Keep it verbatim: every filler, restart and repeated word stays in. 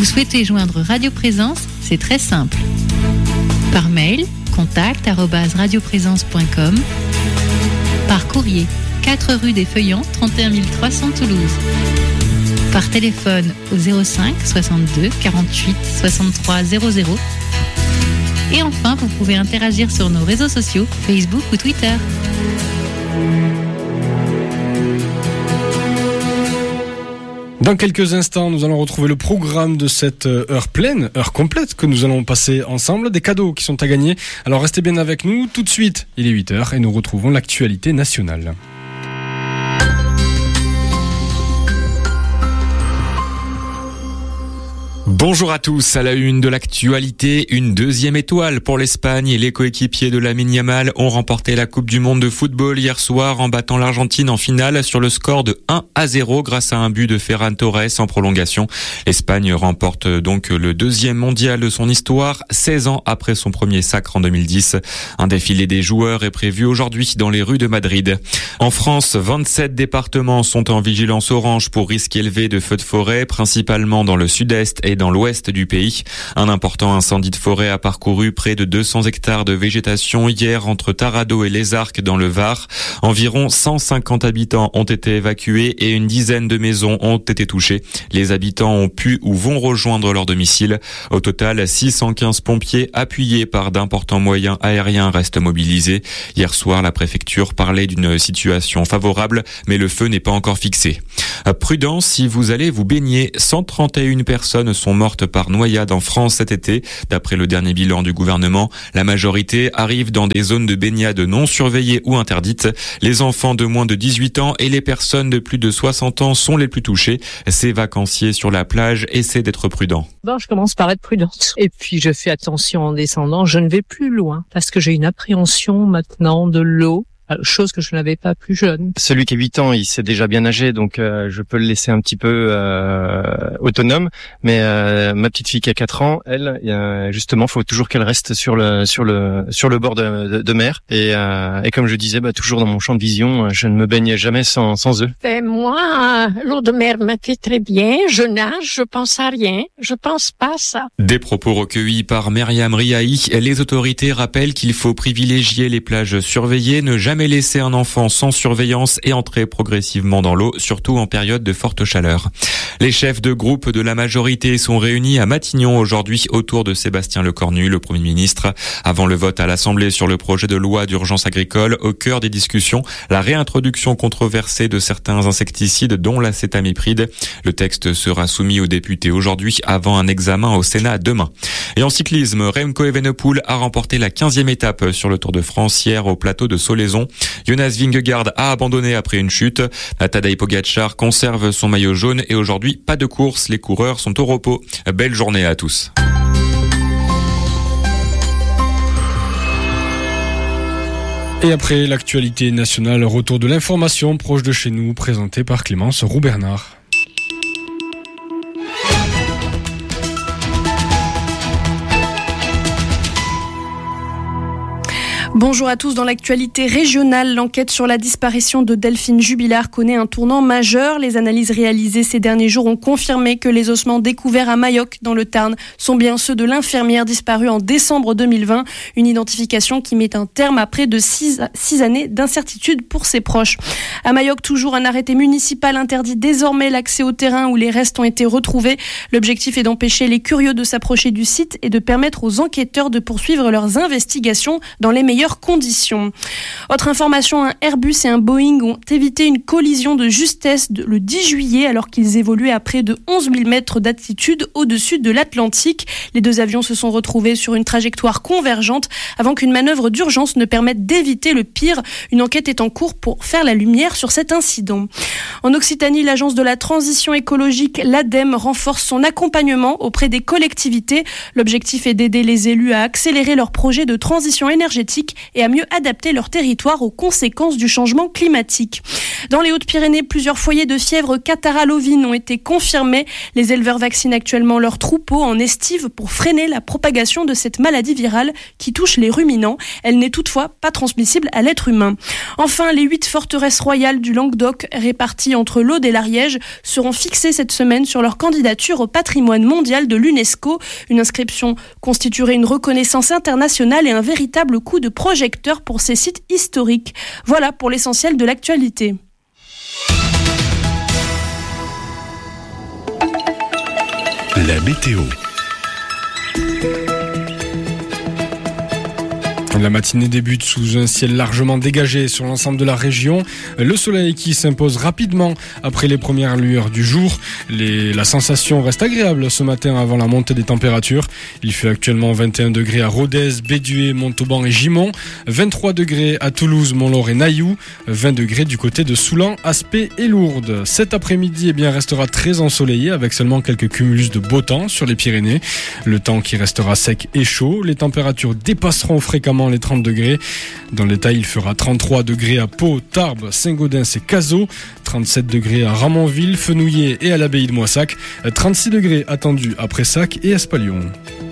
souhaitez joindre Radio Présence, c'est très simple. Par mail, contact arobase radioprésence point com. Par courrier, quatre rue des Feuillants, trente et un mille trois cents Toulouse. Par téléphone au zéro cinq soixante-deux quarante-huit soixante-trois zéro zéro. Et enfin, vous pouvez interagir sur nos réseaux sociaux, Facebook ou Twitter. Dans quelques instants, nous allons retrouver le programme de cette heure pleine, heure complète que nous allons passer ensemble, des cadeaux qui sont à gagner. Alors restez bien avec nous, tout de suite, il est huit heures et nous retrouvons l'actualité nationale. Bonjour à tous, à la une de l'actualité, une deuxième étoile pour l'Espagne. Les coéquipiers de Lamine Yamal ont remporté la Coupe du Monde de football hier soir en battant l'Argentine en finale sur le score de un à zéro grâce à un but de Ferran Torres en prolongation. L'Espagne remporte donc le deuxième mondial de son histoire, seize ans après son premier sacre en deux mille dix. Un défilé des joueurs est prévu aujourd'hui dans les rues de Madrid. En France, vingt-sept départements sont en vigilance orange pour risque élevé de feux de forêt, principalement dans le sud-est et dans l'ouest du pays. Un important incendie de forêt a parcouru près de deux cents hectares de végétation hier entre Taradot et Les Arcs dans le Var. Environ cent cinquante habitants ont été évacués et une dizaine de maisons ont été touchées. Les habitants ont pu ou vont rejoindre leur domicile. Au total, six cent quinze pompiers appuyés par d'importants moyens aériens restent mobilisés. Hier soir, la préfecture parlait d'une situation favorable, mais le feu n'est pas encore fixé. Prudence si vous allez vous baigner. cent trente et une personnes sont mortes par noyade en France cet été. D'après le dernier bilan du gouvernement, la majorité arrive dans des zones de baignade non surveillées ou interdites. Les enfants de moins de dix-huit ans et les personnes de plus de soixante ans sont les plus touchés. Ces vacanciers sur la plage essaient d'être prudents. Bon, je commence par être prudente. Et puis je fais attention en descendant. Je ne vais plus loin parce que j'ai une appréhension maintenant de l'eau. Chose que je n'avais pas plus jeune. Celui qui a huit ans, il sait déjà bien nager, donc euh, je peux le laisser un petit peu euh, autonome. Mais euh, ma petite fille qui a quatre ans, elle, euh, justement, faut toujours qu'elle reste sur le sur le sur le bord de, de, de mer. Et, euh, et comme je disais, bah, toujours dans mon champ de vision, je ne me baigne jamais sans sans eux. Ben moi, l'eau de mer me fait très bien. Je nage, je pense à rien, je pense pas à ça. Des propos recueillis par Myriam Riahi. Les autorités rappellent qu'il faut privilégier les plages surveillées, ne jamais laisser un enfant sans surveillance et entrer progressivement dans l'eau, surtout en période de forte chaleur. Les chefs de groupe de la majorité sont réunis à Matignon aujourd'hui autour de Sébastien Lecornu, le Premier ministre. Avant le vote à l'Assemblée sur le projet de loi d'urgence agricole, au cœur des discussions, la réintroduction controversée de certains insecticides dont l'acétamipride. Le texte sera soumis aux députés aujourd'hui avant un examen au Sénat demain. Et en cyclisme, Remco Evenepoel a remporté la quinzième étape sur le Tour de France hier au plateau de Solaizon. Jonas Vingegaard a abandonné après une chute. Tadej Pogačar conserve son maillot jaune et aujourd'hui, pas de course. Les coureurs sont au repos. Belle journée à tous. Et après l'actualité nationale, retour de l'information proche de chez nous, présenté par Clémence Roux-Bernard. Bonjour à tous. Dans l'actualité régionale, l'enquête sur la disparition de Delphine Jubilard connaît un tournant majeur. Les analyses réalisées ces derniers jours ont confirmé que les ossements découverts à Mayoc, dans le Tarn, sont bien ceux de l'infirmière disparue en décembre deux mille vingt. Une identification qui met un terme à près de six, six années d'incertitude pour ses proches. À Mayoc, toujours, un arrêté municipal interdit désormais l'accès au terrain où les restes ont été retrouvés. L'objectif est d'empêcher les curieux de s'approcher du site et de permettre aux enquêteurs de poursuivre leurs investigations dans les meilleures conditions. Autre information, un Airbus et un Boeing ont évité une collision de justesse le dix juillet alors qu'ils évoluaient à près de onze mille mètres d'altitude au-dessus de l'Atlantique. Les deux avions se sont retrouvés sur une trajectoire convergente avant qu'une manœuvre d'urgence ne permette d'éviter le pire. Une enquête est en cours pour faire la lumière sur cet incident. En Occitanie, l'agence de la transition écologique, l'ADEME, renforce son accompagnement auprès des collectivités. L'objectif est d'aider les élus à accélérer leurs projets de transition énergétique et à mieux adapter leur territoire aux conséquences du changement climatique. Dans les Hautes-Pyrénées, plusieurs foyers de fièvre catarrhale ovine ont été confirmés. Les éleveurs vaccinent actuellement leurs troupeaux en estive pour freiner la propagation de cette maladie virale qui touche les ruminants. Elle n'est toutefois pas transmissible à l'être humain. Enfin, les huit forteresses royales du Languedoc, réparties entre l'Aude et l'Ariège, seront fixées cette semaine sur leur candidature au patrimoine mondial de l'UNESCO. Une inscription constituerait une reconnaissance internationale et un véritable coup de projecteur pour ces sites historiques. Voilà pour l'essentiel de l'actualité. La météo. La matinée débute sous un ciel largement dégagé sur l'ensemble de la région. Le soleil qui s'impose rapidement après les premières lueurs du jour. Les, la sensation reste agréable ce matin avant la montée des températures. Il fait actuellement vingt et un degrés à Rodez, Béduet, Montauban et Gimont. vingt-trois degrés à Toulouse, Montlore et Nailloux. vingt degrés du côté de Soulan, Aspet et Lourdes. Cet après-midi eh bien, restera très ensoleillé avec seulement quelques cumulus de beau temps sur les Pyrénées. Le temps qui restera sec et chaud. Les températures dépasseront fréquemment les trente degrés. Dans le détail, il fera trente-trois degrés à Pau, Tarbes, Saint-Gaudens et Cazaux, trente-sept degrés à Ramonville, Fenouillet et à l'abbaye de Moissac, trente-six degrés attendus à Pressac et Espalion.